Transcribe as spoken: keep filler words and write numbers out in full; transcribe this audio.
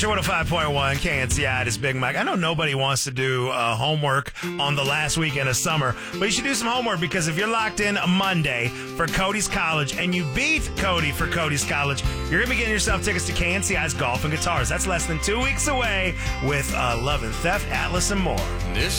one oh five point one K N C I, this Big Mike. I know nobody wants to do uh, homework on the last weekend of summer, but you should do some homework because if you're locked in Monday for Cody's College and you beat Cody for Cody's College, you're going to be getting yourself tickets to K N C I's Golf and Guitars. That's less than two weeks away with uh, Love and Theft, Atlas, and more. This